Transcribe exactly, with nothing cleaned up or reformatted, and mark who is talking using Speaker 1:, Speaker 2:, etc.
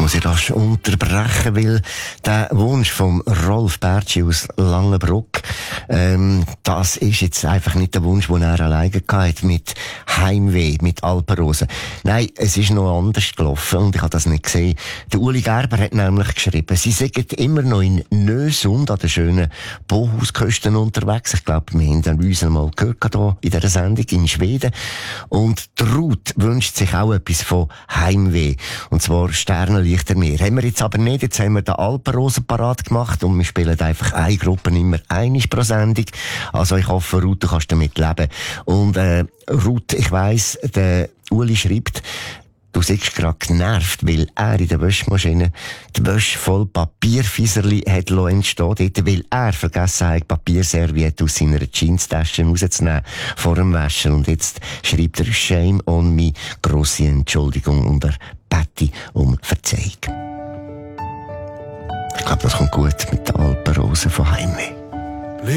Speaker 1: muss ich rasch unterbrechen, weil der Wunsch vom Rolf Bertschi aus Langenbruck, ähm, das ist jetzt einfach nicht der Wunsch, den er alleine hatte mit Heimweh, mit Alpenrosen. Nein, es ist noch anders gelaufen und ich habe das nicht gesehen. Der Uli Gerber hat nämlich geschrieben, sie sind immer noch in Nösund an den schönen Bohausküsten unterwegs. Ich glaube, wir haben den uns mal gehört hier in dieser Sendung in Schweden. Und die Ruth wünscht sich auch etwas von Heimweh. Und zwar Sternenlichter Meer. Haben wir jetzt aber nicht. Jetzt haben wir den Alpenrosen parat gemacht und wir spielen einfach eine Gruppe immer einig pro Sendung. Also ich hoffe, Ruth, du kannst damit leben. Und äh, Ruth, ich weiss, der Uli schreibt, du siehst gerade genervt, weil er in der Wäschmaschine die Wäsche voll Papierfieserli hat entstehen dort, weil er vergessen hat, Papierserviette aus seiner Jeanstasche rauszunehmen vor dem Waschen. Und jetzt schreibt er Shame on me, grosse Entschuldigung und er Patty um Verzeihung. Ich glaube, das kommt gut mit der Alp.